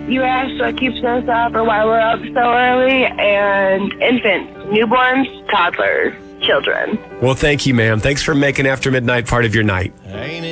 You asked what keeps us up or why we're up so early, and infants, newborns, toddlers, children. Well, thank you, ma'am. Thanks for making After Midnight part of your night. Ain't